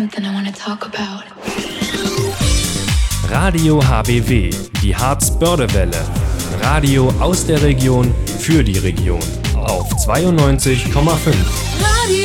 Something I wanna talk about. Radio HBW, die Harz-Börde-Welle. Radio aus der Region für die Region auf 92,5.